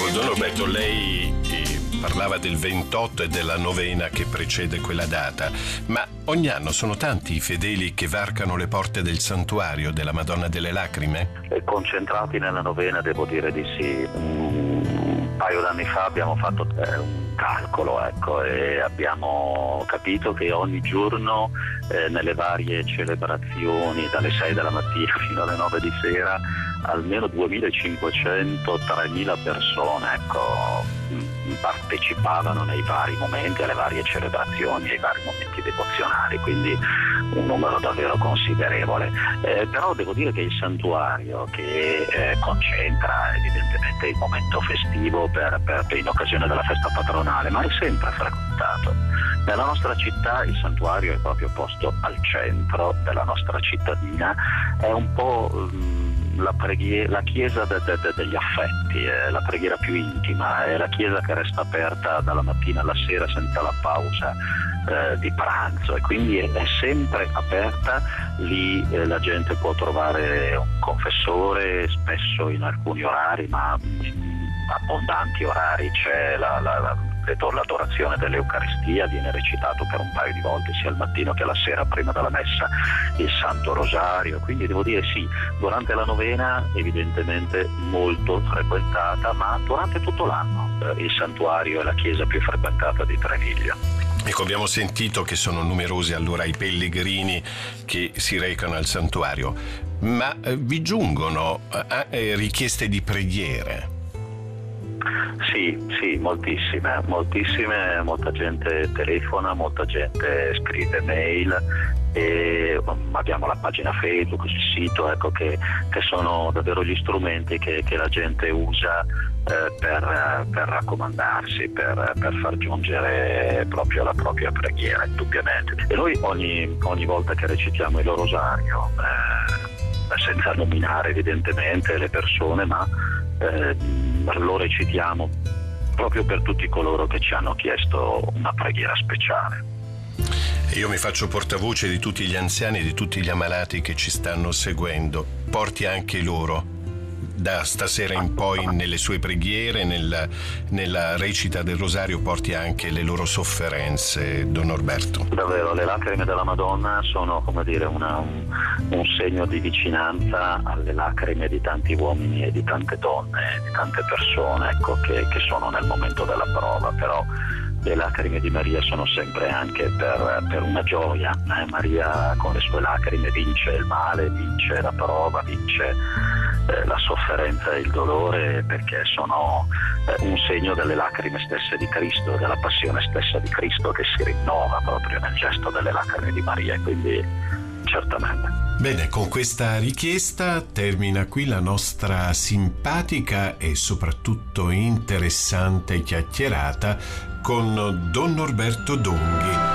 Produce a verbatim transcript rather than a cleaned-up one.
Ecco, Don Norberto, lei eh, parlava del ventotto e della novena che precede quella data, ma ogni anno sono tanti i fedeli che varcano le porte del santuario della Madonna delle Lacrime? E concentrati nella novena, devo dire di sì. Un paio d'anni fa abbiamo fatto eh, un calcolo, ecco, e abbiamo capito che ogni giorno eh, nelle varie celebrazioni, dalle sei della mattina fino alle nove di sera, almeno duemilacinquecento tremila persone, ecco, partecipavano nei vari momenti, alle varie celebrazioni, ai vari momenti devozionali, quindi un numero davvero considerevole. Eh, però devo dire che il santuario, che eh, concentra evidentemente il momento festivo per, per, per in occasione della festa patronale, ma è sempre frequentato. Nella nostra città il santuario è proprio posto al centro della nostra cittadina, è un po' um, la, preghiera, la chiesa de, de, de, degli affetti, è la preghiera più intima, è la chiesa che resta aperta dalla mattina alla sera senza la pausa eh, di pranzo, e quindi è, è sempre aperta. Lì eh, la gente può trovare un confessore, spesso in alcuni orari, ma in abbondanti orari c'è la, la, la l'adorazione dell'Eucaristia, viene recitato per un paio di volte sia al mattino che alla sera prima della messa il Santo Rosario, quindi devo dire sì, durante la novena evidentemente molto frequentata, ma durante tutto l'anno eh, il santuario è la chiesa più frequentata di Treviglio. Ecco, abbiamo sentito che sono numerosi allora i pellegrini che si recano al santuario, ma eh, vi giungono eh, richieste di preghiere? Sì, sì, moltissime, moltissime, molta gente telefona, molta gente scrive mail, e abbiamo la pagina Facebook, il sito, ecco, che, che sono davvero gli strumenti che, che la gente usa eh, per, per raccomandarsi, per, per far giungere proprio la propria preghiera, indubbiamente. E noi ogni, ogni volta che recitiamo il rosario, eh, senza nominare evidentemente le persone, ma Eh, lo recitiamo proprio per tutti coloro che ci hanno chiesto una preghiera speciale. E io mi faccio portavoce di tutti gli anziani e di tutti gli ammalati che ci stanno seguendo. Porti anche loro da stasera in poi nelle sue preghiere, nella, nella recita del rosario, porti anche le loro sofferenze, Don Norberto. Davvero, le lacrime della Madonna sono, come dire, una, un, un segno di vicinanza alle lacrime di tanti uomini e di tante donne, di tante persone, ecco, che, che sono nel momento della prova, però le lacrime di Maria sono sempre anche per, per una gioia. Eh? Maria con le sue lacrime vince il male, vince la prova, vince eh, la sofferenza e il dolore, perché sono eh, un segno delle lacrime stesse di Cristo, della passione stessa di Cristo, che si rinnova proprio nel gesto delle lacrime di Maria, quindi certamente. Bene, con questa richiesta termina qui la nostra simpatica e soprattutto interessante chiacchierata con Don Norberto Donghi,